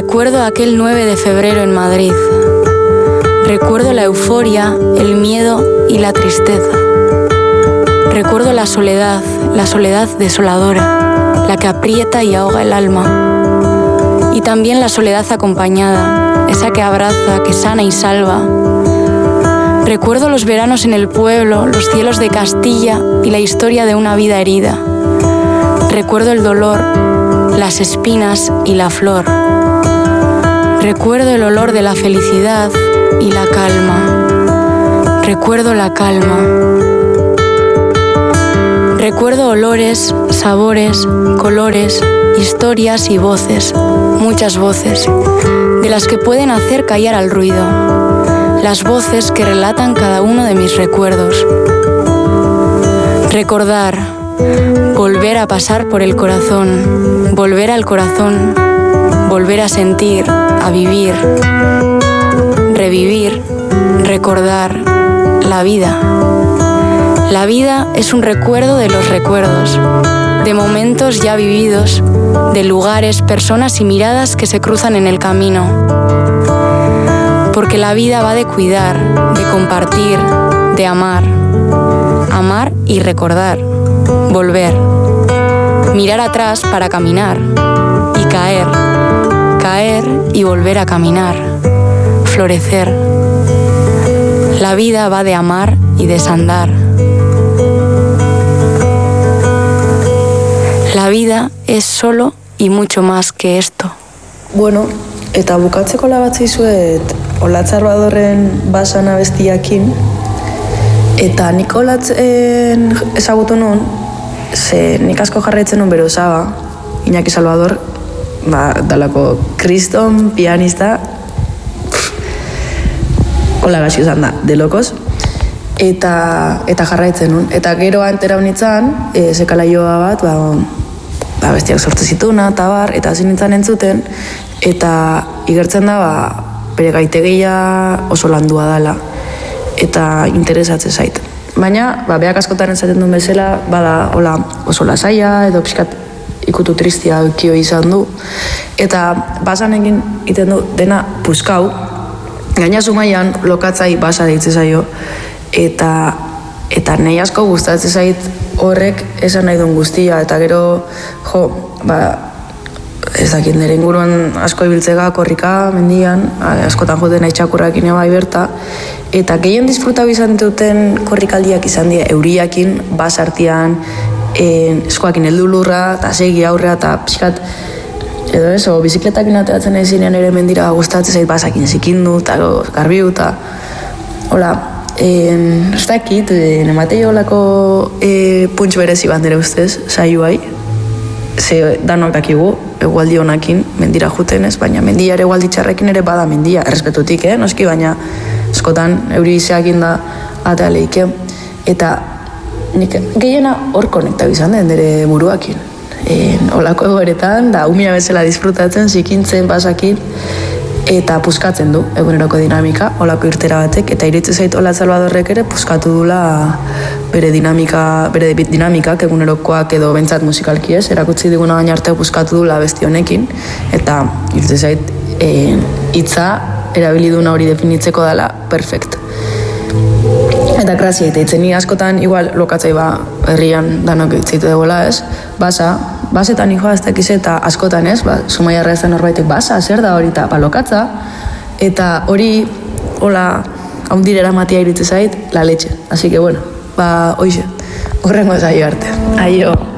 Recuerdo aquel 9 de febrero en Madrid. Recuerdo la euforia, el miedo y la tristeza. Recuerdo la soledad desoladora, la que aprieta y ahoga el alma. Y también la soledad acompañada, esa que abraza, que sana y salva. Recuerdo los veranos en el pueblo, los cielos de Castilla y la historia de una vida herida. Recuerdo el dolor, las espinas y la flor. Recuerdo el olor de la felicidad y la calma. Recuerdo la calma. Recuerdo olores, sabores, colores, historias y voces, muchas voces, de las que pueden hacer callar al ruido, las voces que relatan cada uno de mis recuerdos. Recordar, volver a pasar por el corazón, volver al corazón, volver a sentir, a vivir, revivir, recordar la vida. La vida es un recuerdo de los recuerdos, de momentos ya vividos, de lugares, personas y miradas que se cruzan en el camino. Porque la vida va de cuidar, de compartir, de amar. Amar y recordar, volver. Mirar atrás para caminar y caer. Caer y volver a caminar. Florecer. La vida va de amar y desandar. La vida es solo y mucho más que esto. Bueno, eta bukatzeko labatzi zuet Olatz Arbadorren basan abestiakin. Eta nik Olatzen ezagutu nun, ze nik asko jarraitzen nun bere osaba, Iñaki Salvador, dalako kriston pianista, hola gaxi izan da, de locos. Eta jarraitzen nun. Eta gero entera honitzen, sekalaioa bat, bestiak sortu zituna, eta bar, eta hasi nintzen entzuten, eta igertzen da, bere gaitegia oso landua dela, eta interesatzen zait. Baina, beak askotan entzaten duen bezala, bada, hola, oso lasaia, edo pixkat ikutu tristia kio izan du, eta basan egin iten du dena puskau, gaina zumaian lokatzai basa deitze zaio, eta nahi asko gustatzen zait horrek esan nahi duen guztia, eta gero, ez dakit nire inguruan asko ibiltzega, korrika, mendian, askotan joten nahi txakurrakin bai berta, eta gehien disfrutau izan duten korrikaldiak izan dira euriakin, basartian, eskoakin heldu lurra, eta segi aurrea, eta pixkat, edo eso, bizikletakin ateratzen nahi zinean ere mendira gustatzen zait basakin zikindu, eta garbiu, eta hola, ez dakit, nematei holako puntx berezi bat nire ustez, saioai, ze danok dakigu, egualdi honakin, mendira jutenez, baina mendia ere egualdi txarrekin ere bada mendia, errespetutik, noski, baina eskotan euri izeakin da ataleike, eta nik gehiena hor konektau izan den nire buruakin. Olako egoeretan, da umia bezala disfrutatzen, zikintzen, basakin, eta puskatzen du eguneroko dinamika, olako irtera batek, eta iritze zait Olatz Salvadorrek ere puskatu dula bere dinamikak egunerokoak edo bentsat musikalki ez, erakutsi diguna baina arte puskatu dula besti honekin, eta iritze zait hitza erabiliduna hori definitzeko dela perfect. Eta grazia iteitzen, ni askotan igual lokatzai herrian danok itzitu degola ez, basetan hijoa ez dakiz eta askotan ez, Zumaiarra ez da norbaitek basa, zer da hori eta lokatza, eta hori hola haundirera matia iritze zait, la leche. Así que bueno, hoxe, horrengo zaio arte. Aio!